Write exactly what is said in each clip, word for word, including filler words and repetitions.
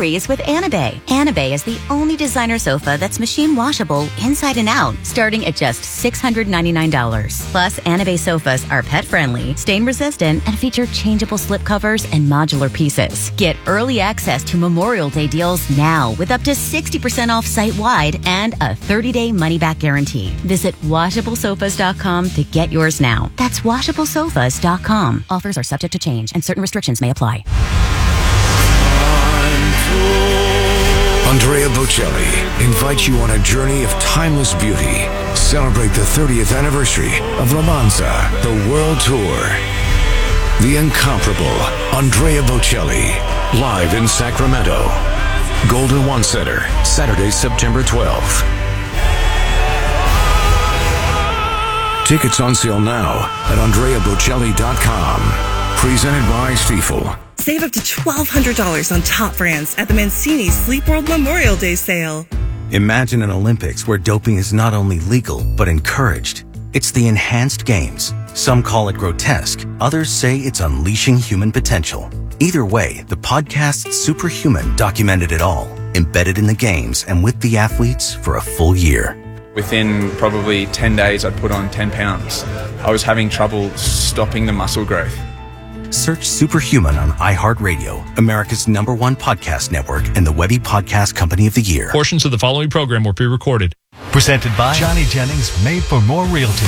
worries with Anabay. Anabay is the only designer sofa that's machine washable inside and out, starting at just six hundred ninety-nine dollars. Plus, Anabay sofas are pet-friendly, stain-resistant, and feature changeable slip covers and modular pieces. Get early access to Memorial Day deals now with up to sixty percent off site-wide and a thirty-day money-back guarantee. Visit washable sofas dot com to get yours now. That's washable sofas dot com. Offers are subject to change and certain restrictions may apply. Andrea Bocelli invites you on a journey of timeless beauty. Celebrate the thirtieth anniversary of Romanza, the World Tour. The incomparable Andrea Bocelli, live in Sacramento. Golden One Center, Saturday, September twelfth. Tickets on sale now at andrea bocelli dot com. Presented by Stiefel. Save up to twelve hundred dollars on top brands at the Mancini Sleep World Memorial Day sale. Imagine an Olympics where doping is not only legal, but encouraged. It's the enhanced games. Some call it grotesque. Others say it's unleashing human potential. Either way, the podcast Superhuman documented it all, embedded in the games and with the athletes for a full year. Within probably ten days, I'd put on ten pounds. I was having trouble stopping the muscle growth. Search Superhuman on iHeartRadio, America's number one podcast network, and the Webby Podcast Company of the Year. Portions of the following program were pre-recorded. Presented by Johnny Jennings, Made for More Realty.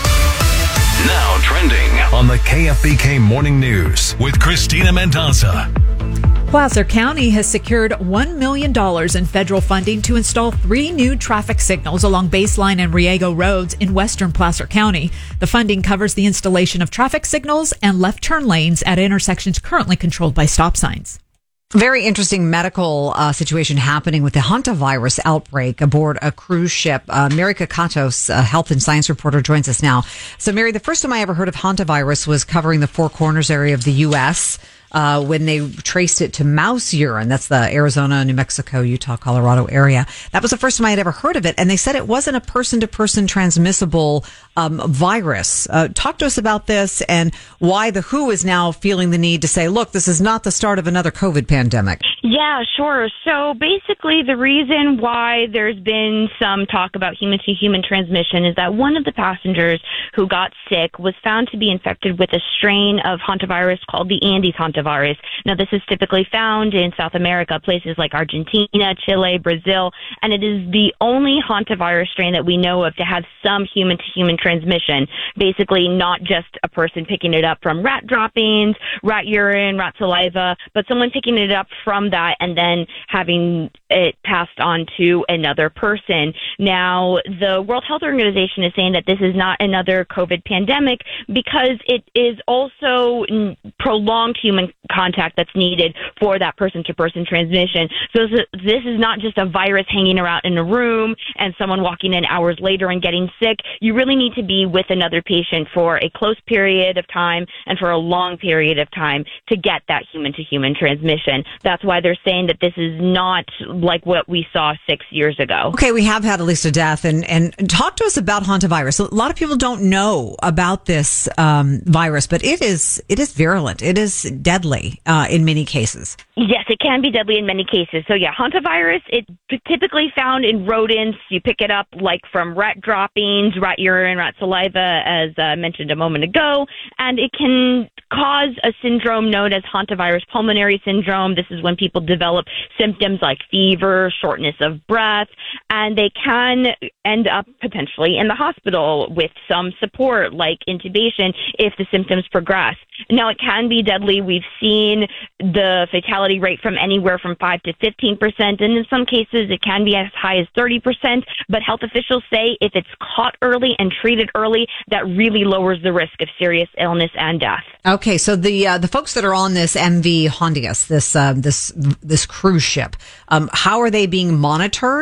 Now trending On the K F B K Morning News with Christina Mendoza. Placer County has secured one million dollars in federal funding to install three new traffic signals along Baseline and Riego roads in western Placer County. The funding covers the installation of traffic signals and left turn lanes at intersections currently controlled by stop signs. Very interesting medical uh, situation happening with the hantavirus outbreak aboard a cruise ship. Uh, Mary Kakatos, a health and science reporter, joins us now. So, Mary, the first time I ever heard of hantavirus was covering the Four Corners area of the U S Uh, when they traced it to mouse urine. That's the Arizona, New Mexico, Utah, Colorado area. That was the first time I had ever heard of it. And they said it wasn't a person-to-person transmissible um, virus. Uh, talk to us about this and why the W H O is now feeling the need to say, look, this is not the start of another COVID pandemic. Yeah, sure. So basically the reason why there's been some talk about human-to-human transmission is that one of the passengers who got sick was found to be infected with a strain of hantavirus called the Andes hantavirus. Now, this is typically found in South America, places like Argentina, Chile, Brazil, and it is the only hantavirus strain that we know of to have some human-to-human transmission. Basically, not just a person picking it up from rat droppings, rat urine, rat saliva, but someone picking it up from that and then having it passed on to another person. Now, the World Health Organization is saying that this is not another COVID pandemic because it is also prolonged human contact that's needed for that person-to-person transmission. So this is not just a virus hanging around in a room and someone walking in hours later and getting sick. You really need to be with another patient for a close period of time and for a long period of time to get that human-to-human transmission. That's why they're saying that this is not like what we saw six years ago. Okay, we have had at least a death. And, and talk to us about hantavirus. A lot of people don't know about this um, virus, but it is it is virulent. It is deadly uh, in many cases. Yes, it can be deadly in many cases. So yeah, hantavirus, it's typically found in rodents. You pick it up like from rat droppings, rat urine, rat saliva, as uh, mentioned a moment ago, and it can cause a syndrome known as hantavirus pulmonary syndrome. This is when people develop symptoms like fever, shortness of breath, and they can end up potentially in the hospital with some support like intubation if the symptoms progress. Now, it can be deadly. We've seen the fatality rate from anywhere from five to fifteen percent, and in some cases it can be as high as thirty percent, but health officials say if it's caught early and treated early, that really lowers the risk of serious illness and death. Okay, so the uh, the folks that are on this M V Hondius, this uh, this this cruise ship, um, how are they being monitored, and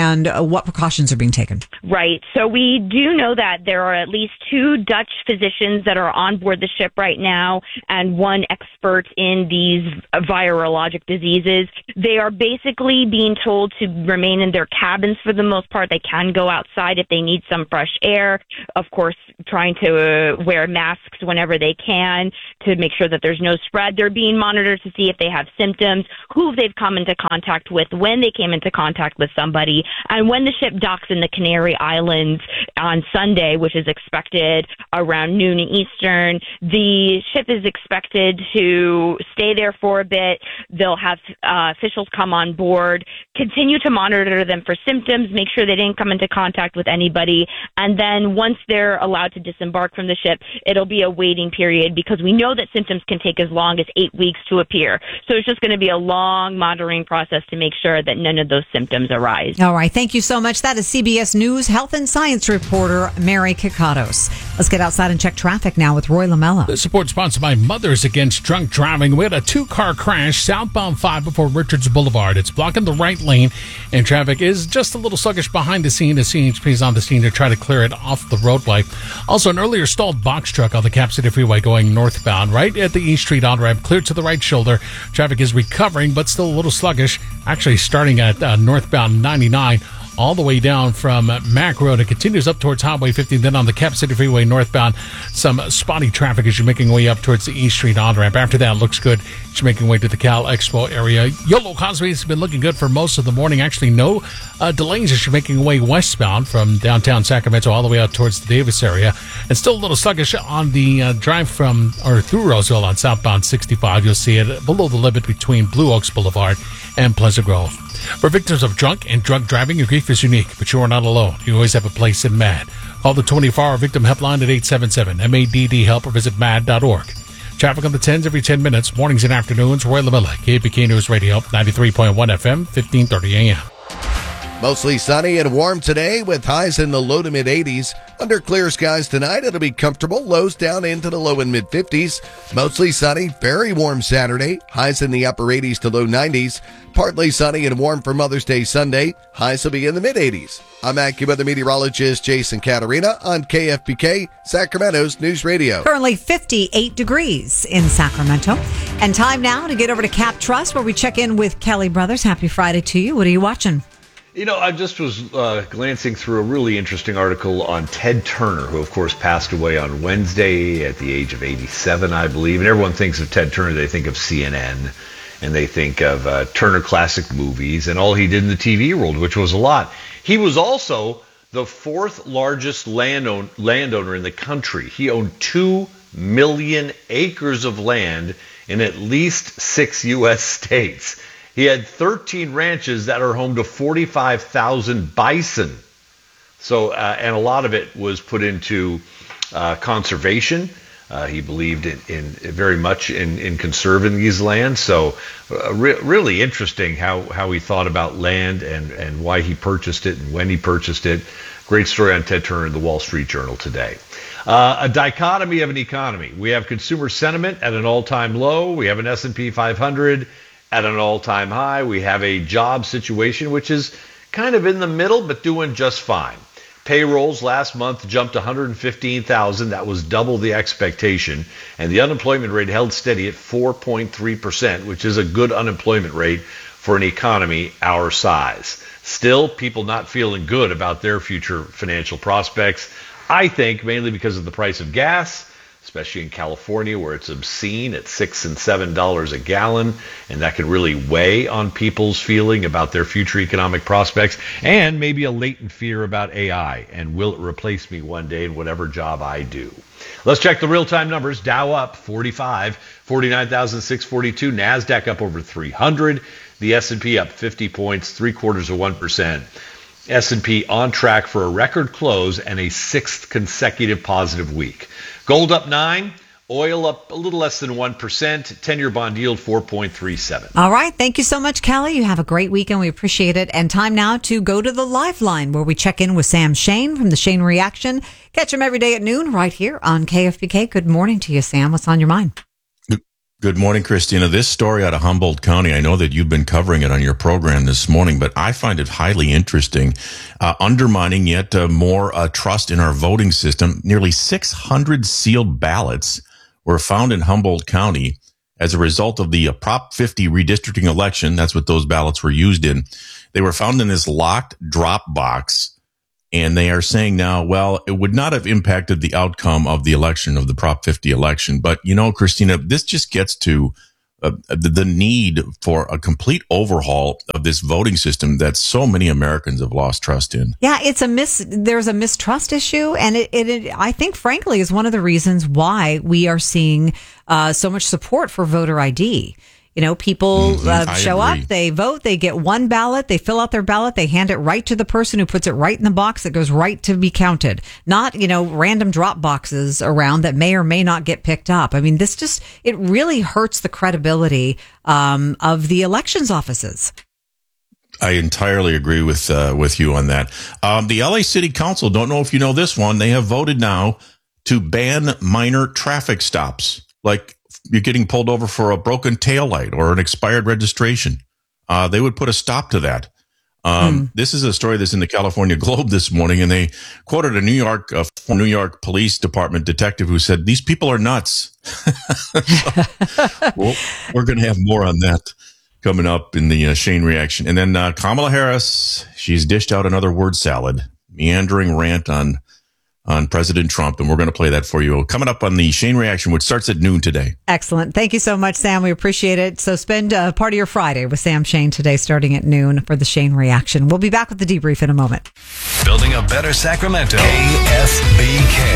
and uh, what precautions are being taken? Right. So we do know that there are at least two Dutch physicians that are on board the ship right now and one expert in these virologic diseases. They are basically being told to remain in their cabins for the most part. They can go outside if they need some fresh air. Of course, trying to uh, wear masks whenever they can to make sure that there's no spread. They're being monitored to see if they have symptoms, who they've come into contact with, when they came into contact with somebody, and when the ship docks in the Canary Islands on Sunday, which is expected around noon Eastern. The ship is expected to stay there for a bit. They'll have uh, officials come on board, continue to monitor them for symptoms, make sure they didn't come into contact with anybody, and then once they're allowed to disembark from the ship, it'll be a waiting period because we know that symptoms can take as long as eight weeks to appear. So it's just going to be a long monitoring process to make sure that none of those symptoms arise. All right. Thank you so much. That is C B S News health and science reporter Mary Kikatos. Let's get outside and check traffic now with Roy Lamella. The support sponsored by Mothers Against Drunk Driving. We had a two-car crash southbound five before Richards Boulevard. It's blocking the right lane, and traffic is just a little sluggish behind the scene as C H P is on the scene to try to clear it off the roadway. Also, an earlier stalled box truck on the Cap City Freeway going northbound right at the East Street on-ramp, cleared to the right shoulder. Traffic is recovering, but still a little sluggish, actually starting at uh, northbound ninety-nine. All the way down from Mack Road. It continues up towards Highway fifty. Then on the Cap City Freeway northbound, some spotty traffic as you're making your way up towards the East Street on-ramp. After that, looks good. You're making your way to the Cal Expo area. Yolo Causeway has been looking good for most of the morning. Actually, no uh, delays as you're making your way westbound from downtown Sacramento all the way out towards the Davis area. And still a little sluggish on the uh, drive from or through Roseville on southbound sixty-five. You'll see it below the limit between Blue Oaks Boulevard and Pleasant Grove. For victims of drunk and drug driving, your grief is unique, but you are not alone. You always have a place in MADD. Call the twenty-four hour victim helpline at eight seven seven M A D D help or visit mad dot org. Traffic on the tens every ten minutes, mornings and afternoons. Roy Lamella, K P K News Radio, ninety-three point one F M, fifteen thirty A M. Mostly sunny and warm today with highs in the low to mid eighties. Under clear skies tonight, it'll be comfortable. Lows down into the low and mid fifties. Mostly sunny, very warm Saturday. Highs in the upper eighties to low nineties. Partly sunny and warm for Mother's Day Sunday. Highs will be in the mid eighties. I'm AccuWeather meteorologist Jason Caterina on K F B K, Sacramento's News Radio. Currently fifty-eight degrees in Sacramento. And time now to get over to Cap Trust where we check in with Kelly Brothers. Happy Friday to you. What are you watching? You know, I just was uh, glancing through a really interesting article on Ted Turner, who, of course, passed away on Wednesday at the age of eighty-seven, I believe. And everyone thinks of Ted Turner, they think of C N N, and they think of uh, Turner Classic Movies and all he did in the T V world, which was a lot. He was also the fourth largest landowner, landowner in the country. He owned two million acres of land in at least six U S states. He had thirteen ranches that are home to forty-five thousand bison. So, uh, and a lot of it was put into uh, conservation. Uh, he believed in, in very much in, in conserving these lands. So, uh, re- really interesting how, how he thought about land and, and why he purchased it and when he purchased it. Great story on Ted Turner in the Wall Street Journal today. Uh, a dichotomy of an economy. We have consumer sentiment at an all-time low. We have an S and P five hundred at an all-time high. We have a job situation which is kind of in the middle but doing just fine. Payrolls last month jumped one hundred fifteen thousand. That was double the expectation. And the unemployment rate held steady at four point three percent, which is a good unemployment rate for an economy our size. Still, people not feeling good about their future financial prospects. I think mainly because of the price of gas, especially in California where it's obscene at six and seven dollars a gallon, and that can really weigh on people's feeling about their future economic prospects, and maybe a latent fear about A I and will it replace me one day in whatever job I do. Let's check the real-time numbers. Dow up forty-five, forty-nine thousand six hundred forty-two. NASDAQ up over three hundred. The S and P up fifty points, three quarters of one percent. S and P on track for a record close and a sixth consecutive positive week. Gold up nine, oil up a little less than one percent, ten-year bond yield four point three seven. All right. Thank you so much, Kelly. You have a great weekend. We appreciate it. And time now to go to the Lifeline where we check in with Sam Shane from the Shane Reaction. Catch him every day at noon right here on K F B K. Good morning to you, Sam. What's on your mind? Good morning, Christina. This story out of Humboldt County, I know that you've been covering it on your program this morning, but I find it highly interesting, uh, undermining yet uh, more uh, trust in our voting system. Nearly six hundred sealed ballots were found in Humboldt County as a result of the uh, Prop fifty redistricting election. That's what those ballots were used in. They were found in this locked drop box. And they are saying now, well, it would not have impacted the outcome of the election, of the Prop fifty election. But, you know, Christina, this just gets to uh, the, the need for a complete overhaul of this voting system that so many Americans have lost trust in. Yeah, it's a mis. There's a mistrust issue. And it, it, it I think, frankly, is one of the reasons why we are seeing uh, so much support for voter I D. You know, people mm-hmm. uh, show agree. up, they vote, they get one ballot, they fill out their ballot, they hand it right to the person who puts it right in the box that goes right to be counted. Not, you know, random drop boxes around that may or may not get picked up. I mean, this just, it really hurts the credibility um, of the elections offices. I entirely agree with uh, with you on that. Um, the L A City Council, don't know if you know this one, they have voted now to ban minor traffic stops, like you're getting pulled over for a broken taillight or an expired registration. Uh, they would put a stop to that. Um, mm. This is a story that's in the California Globe this morning, and they quoted a New York, a New York Police Department detective who said, "These people are nuts." so, well, we're going to have more on that coming up in the uh, Shane reaction. And then uh, Kamala Harris, she's dished out another word salad, meandering rant on on President Trump, and we're going to play that for you coming up on the Shane Reaction, which starts at noon today. Excellent. Thank you so much, Sam. We appreciate it. So spend uh, part of your Friday with Sam Shane today, starting at noon for the Shane Reaction. We'll be back with the debrief in a moment. Building a better Sacramento. K S B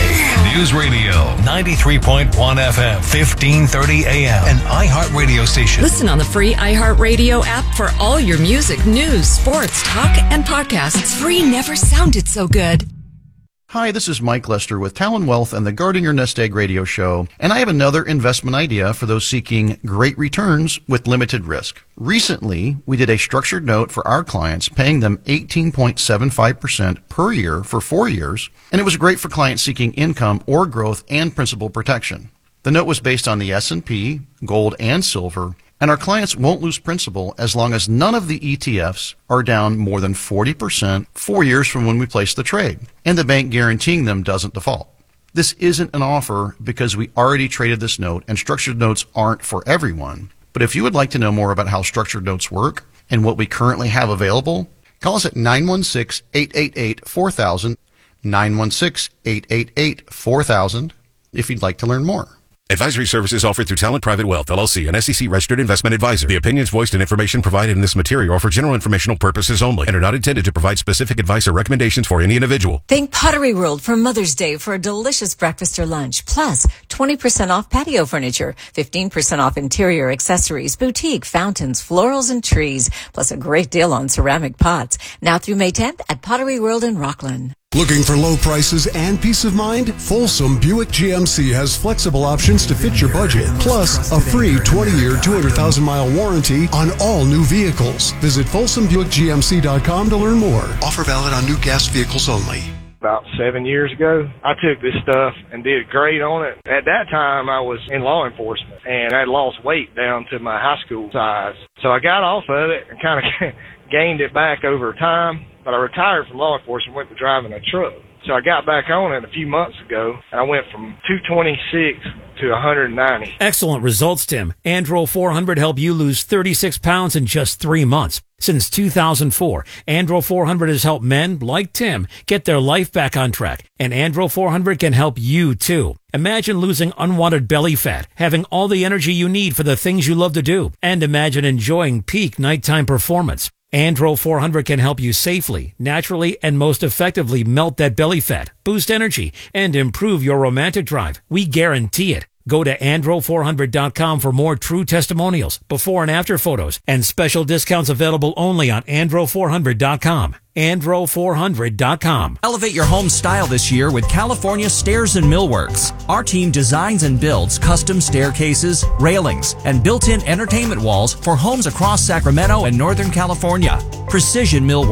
K News Radio, ninety-three point one F M, fifteen thirty A M, an iHeartRadio station. Listen on the free iHeartRadio app for all your music, news, sports, talk, and podcasts. Free never sounded so good. Hi, this is Mike Lester with Talon Wealth and the Guarding Your Nest Egg radio show, and I have another investment idea for those seeking great returns with limited risk. Recently, we did a structured note for our clients, paying them eighteen point seven five percent per year for four years, and it was great for clients seeking income or growth and principal protection. The note was based on the S and P, gold, and silver, and our clients won't lose principal as long as none of the E T Fs are down more than forty percent four years from when we placed the trade, and the bank guaranteeing them doesn't default. This isn't an offer because we already traded this note, and structured notes aren't for everyone. But if you would like to know more about how structured notes work and what we currently have available, call us at nine one six, eight eight eight, four thousand, nine one six, eight eight eight, four thousand, if you'd like to learn more. Advisory services offered through Talent Private Wealth, L L C, an S E C-registered investment advisor. The opinions voiced and information provided in this material are for general informational purposes only and are not intended to provide specific advice or recommendations for any individual. Think Pottery World for Mother's Day for a delicious breakfast or lunch. Plus, twenty percent off patio furniture, fifteen percent off interior accessories, boutique, fountains, florals, and trees, plus a great deal on ceramic pots. Now through May tenth at Pottery World in Rockland. Looking for low prices and peace of mind? Folsom Buick G M C has flexible options to fit your budget, plus a free twenty-year, two hundred thousand mile warranty on all new vehicles. Visit Folsom Buick G M C dot com to learn more. Offer valid on new gas vehicles only. About seven years ago, I took this stuff and did great on it. At that time, I was in law enforcement, and I lost weight down to my high school size. So I got off of it and kind of gained it back over time. But I retired from law enforcement, went to driving a truck. So I got back on it a few months ago, and I went from two twenty-six to one hundred ninety. Excellent results, Tim. Andro four hundred helped you lose thirty-six pounds in just three months. Since two thousand four, Andro four hundred has helped men like Tim get their life back on track. And Andro four hundred can help you, too. Imagine losing unwanted belly fat, having all the energy you need for the things you love to do, and imagine enjoying peak nighttime performance. Andro four hundred can help you safely, naturally, and most effectively melt that belly fat, boost energy, and improve your romantic drive. We guarantee it. Go to andro four hundred dot com for more true testimonials, before and after photos, and special discounts available only on andro four hundred dot com. andro four hundred dot com. Elevate your home style this year with California Stairs and Millworks. Our team designs and builds custom staircases, railings, and built-in entertainment walls for homes across Sacramento and Northern California. Precision millwork,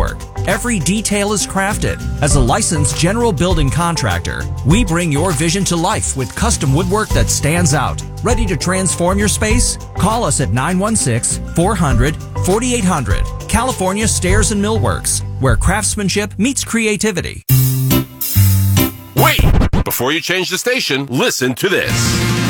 every detail is crafted. As a licensed general building contractor, we bring your vision to life with custom woodwork that stands out. Ready to transform your space? Call us at nine one six, four hundred, forty-eight hundred. California Stairs and Millworks, where craftsmanship meets creativity. Wait! Before you change the station, listen to this.